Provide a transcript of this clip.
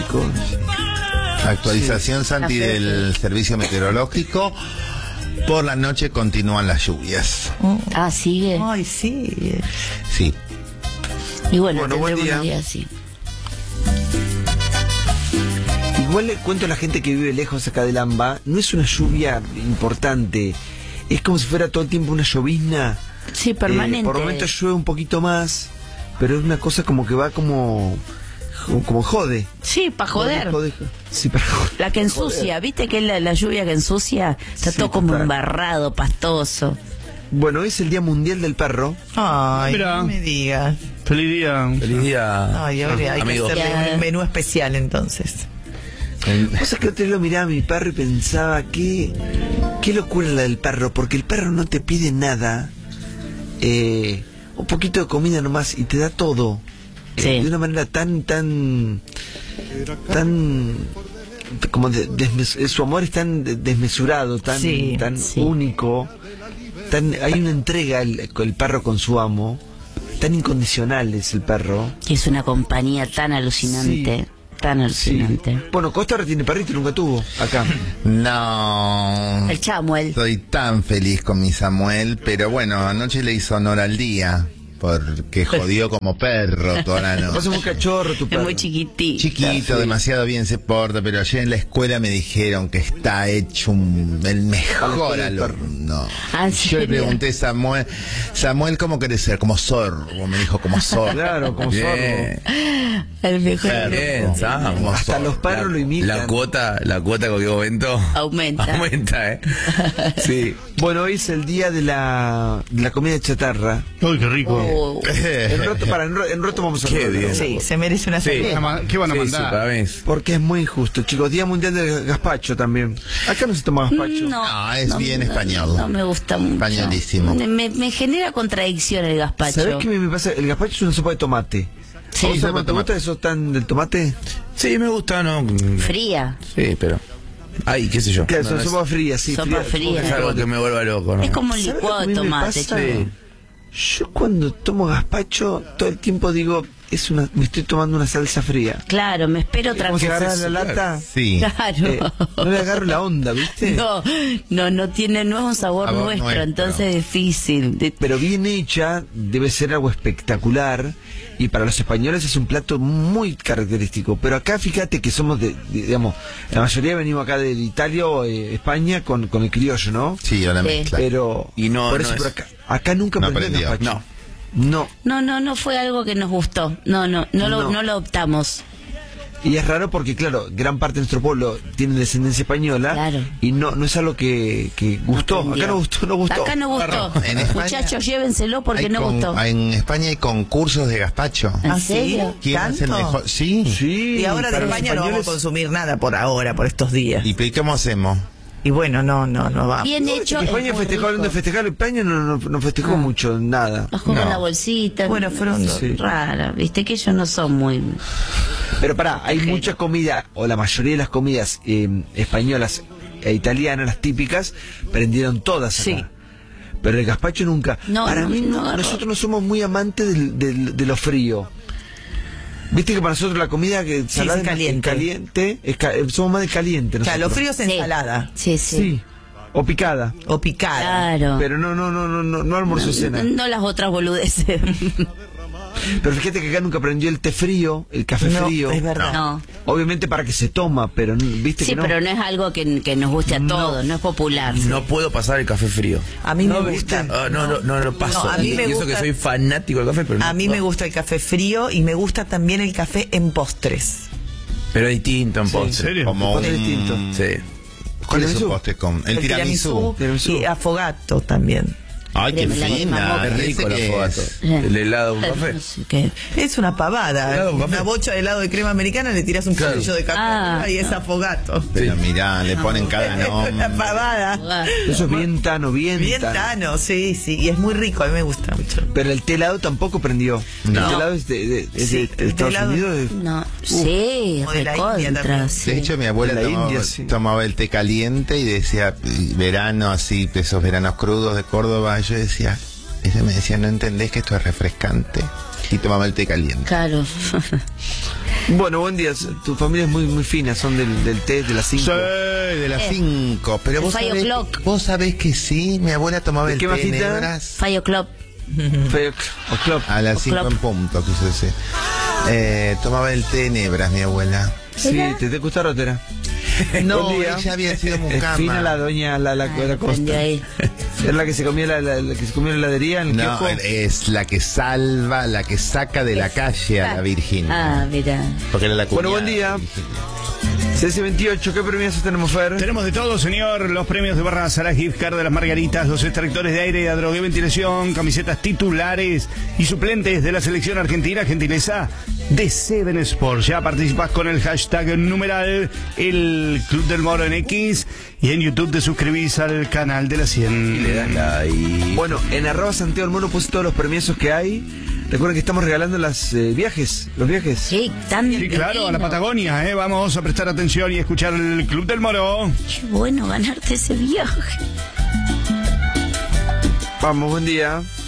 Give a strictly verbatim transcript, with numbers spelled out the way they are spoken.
chicos. Actualización, Sí. Santi, del servicio meteorológico. Por la noche continúan las lluvias. Ah, sigue. Ay, sí. Sí. Y bueno, Bueno, buen tendremos día. unos días así. Igual le cuento a la gente que vive lejos acá del AMBA, no es una lluvia importante, es como si fuera todo el tiempo una llovizna. Sí, permanente. Eh, por momentos llueve un poquito más, pero es una cosa como que va como como jode. Sí, para joder. Jode, jode. Sí, para joder. La que ensucia, ¿viste que es la, la lluvia que ensucia? Está Sí, todo como total. embarrado, pastoso. Bueno, hoy es el Día Mundial del Perro. Ay, Mira. no me digas. Feliz día. Feliz día. Ay, ahora hay amigo. que hacerle un menú especial entonces. Cosa que otro día lo miraba a mi perro y pensaba que qué locura la del perro, porque el perro no te pide nada, eh, un poquito de comida nomás y te da todo, eh, Sí. de una manera tan tan tan como de- desmes- su amor es tan de- desmesurado, tan Sí, tan sí. único, tan hay una entrega el, el perro con su amo, tan incondicional es el perro. Que es una compañía tan alucinante. Tan Sí. alucinante. Bueno, Costa ahora tiene perrito, nunca tuvo acá. No. El Chamuel. Soy tan feliz con mi Samuel, pero bueno, anoche le hizo honor al día, porque jodió como perro toda la Pasa noche. muy cachorro tu Es perro. muy chiquitito. Chiquito, Sí. demasiado bien se porta, pero ayer en la escuela me dijeron que está hecho un, el mejor Al alumno. ¿Ah, en Yo le serio? pregunté a Samuel, Samuel, ¿cómo querés ser? Como zorro, me dijo, como zorro. Claro, como Bien. zorro. El mejor. Perro. Bien, Sam. Como Hasta zorro. los perros lo imitan. La cuota, la cuota en cualquier momento Aumenta. aumenta, ¿eh? Sí. Bueno, hoy es el día de la, de la comida chatarra. Uy, qué rico. Oh. En rato, para, en, ro- en rato vamos a Qué hablar. bien. Sí, se merece una Sí. ¿Qué salida. van a- ¿Qué van a Sí, sí, mandar? para mí es- Porque es muy injusto, chicos. Día Mundial del Gazpacho también. Acá no se toma gazpacho. No, No, es bien español. No me gusta mucho. Españolísimo. Me, me genera contradicción el gazpacho. ¿Sabés qué me, me pasa? El gazpacho es una sopa de tomate. Sí. ¿A vos, sopa Samuel, de te gusta tomate. eso tan del tomate? Sí, me gusta, ¿no? Fría. Sí, pero... Ay, qué sé yo. Claro, No, son no es- sopa fría, sí. Sopa fría. es algo que me vuelva loco, ¿no? Es como un ¿Sabés licuado lo de que a mí me tomate. pasa? chico. Sí. Yo cuando tomo gazpacho, todo el tiempo digo, es una, me estoy tomando una salsa fría. Claro, me espero otra Como que cosa. agarras la lata, Sí. Claro. eh, no le agarro la onda, ¿viste? No, no, no tiene, no es un sabor Sabor nuestro, nuestro. entonces es difícil. De- Pero bien hecha, debe ser algo espectacular. Y para los españoles es un plato muy característico. Pero acá fíjate que somos de, de- digamos, la mayoría venimos acá de Italia o eh, España con, con el criollo, ¿no? Sí, yo la Sí. mezcla. Pero Y no- por no eso es- por acá, acá nunca No aprendí aprendió. gazpacho. No. No, no, no fue algo que nos gustó. No, no, no lo, No. no lo optamos. Y es raro porque, claro, gran parte de nuestro pueblo tiene descendencia española. Claro. Y no no es algo que, que gustó. aprendió. Acá no gustó, no gustó. Acá no gustó. En España Muchachos, llévenselo porque Hay no con- gustó. En España hay concursos de gazpacho. ¿En ¿Ah, serio? sí? ¿Quién hace el ¿Tanto? mejor? Sí. Sí. Y ahora de para los España no vamos a españoles- consumir nada por ahora, por estos días. ¿Y pe- cómo hacemos? Y bueno, no, no, no vamos. Bien hecho. En España es muy festejó, hablando de rico. festejar, España no, no, no festejó mucho, nada. Bajó con No. la bolsita. Bueno, fueron dos. Sí. Rara, viste que ellos no son muy... Pero pará, hay Festejero. mucha comida, o la mayoría de las comidas eh, españolas e italianas, las típicas, prendieron todas acá. Sí. Pero el gazpacho nunca. No, Para no, mí, no no, agarró. nosotros no somos muy amantes del, del- de lo frío. Viste que para nosotros la comida que salada es es más caliente. caliente, es ca- eh, somos más de caliente. O sea, lo nosotros. frío es Sí. ensalada Sí, sí. Sí, o picada. o picada. Claro. Pero no, no, no, no, no, no almuerzo cena. No las otras boludeces. Pero fíjate que acá nunca aprendió el té frío, el café No, frío. es verdad. No. Obviamente para que se toma, pero n- viste Sí, que no. pero no es algo que, que nos guste a todos, no es popular. No puedo pasar el café frío. A mí No, me ¿viste? gusta. Ah, no, no, no, no paso. No, a mí y me y eso gusta- que soy fanático del café, pero no A mí puedo. me gusta el café frío y me gusta también el café en postres. Pero es distinto en Sí, postre. ¿En serio? Como postre un... distinto. Sí. ¿Cuál es su ¿Tiramisú? postre con? El, tiramisú. Tiramisú. y afogato también. Ay, qué La crema fina. moca. Es rico el ¿Ese qué afogato. es? El helado con café. No sé qué. Es una pavada. Helado con café. Una bocha de helado de crema americana, le tiras un Claro. cuchillo de café Ah. arriba y es afogato. Pero mirá, le ponen cada Es nombre. una pavada. Ah, Eso es bien tano, bien, Bien tano. tano, sí, sí. Y es muy rico, a mí me gusta mucho. Pero el té helado tampoco prendió. No. El té helado es de, de- es Sí, de el Estados té helado- Unidos. de- No, sí, como de la recontra, India también. sí. De hecho, mi abuela En la tomaba, India, sí. tomaba el té caliente y decía, y verano así, esos veranos crudos de Córdoba, yo decía, ella me decía, ¿no entendés que esto es refrescante? Y tomaba el té caliente. Claro. Bueno, buen día. Tu familia es muy muy fina, son del, del té de las cinco. Sí, de las Eh, cinco. Pero el vos five sabés, o'clock. vos sabés que sí, mi abuela tomaba ¿De el qué té bajita? negras Five Club. Fe- o club. a las cinco O'clock. en punto, quiso decir. Eh, tomaba el té de nebras, mi abuela. Sí, ¿te, te gusta Rotera? No, Buen día. ella había sido Es mucama. fina la doña, la, la, Ah, la aprendió Costa. ahí. Es la que se comía la, la- la que se comía en la heladería en el No, kiosco. es la que salva, la que saca de la calle a la Virginia. Ah, mira. Porque era la Bueno, buen cuñada día. de Virginia. C S veintiocho, ¿qué premios tenemos, Fer? Tenemos de todo, señor. Los premios de Barra Sara, gift card de las Margaritas, los extractores de aire y hidrogue y ventilación, camisetas titulares y suplentes de la selección argentina, gentileza de Seven Sports. Ya participas con el hashtag numeral el Club del Moro en X y en YouTube te suscribís al canal de la cien. Le das like. Bueno, en arroba Santiago del Moro puse todos los premios que hay. Recuerden que estamos regalando las eh, viajes, los viajes. Sí, tan Sí, claro, a la divino. Patagonia, ¿eh? Vamos a prestar atención y escuchar el Club del Moro. Qué bueno ganarte ese viaje. Vamos, buen día.